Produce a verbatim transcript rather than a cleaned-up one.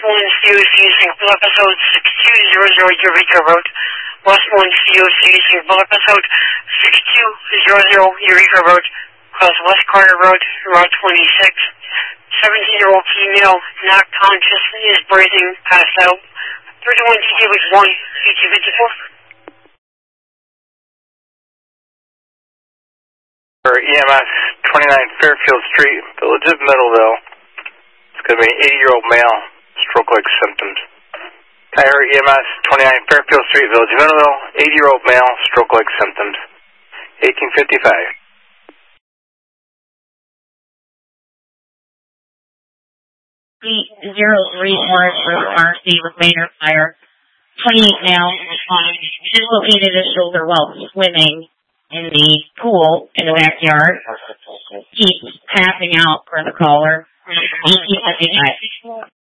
one C O C, single episode six two zero zero Eureka Road. West one C O C, single episode six two zero zero Eureka Road. Across West Carter Road, Route twenty-six. seventeen-year-old female, not conscious, is breathing, passed out. thirty-one D J was one, eighteen fifty-four. For E M S twenty-nine Fairfield Street, Village of Middleville. It's going to be an eighty-year-old male, stroke-like symptoms. Tire E M S twenty-nine Fairfield Street, Village of Middleville, eighty-year-old male, stroke-like symptoms. eighteen fifty-five. zero three one for R C with major fire. twenty-eight male dislocated his shoulder while swimming in the pool in the backyard. Keeps passing out for the caller. eighteen fifty-five.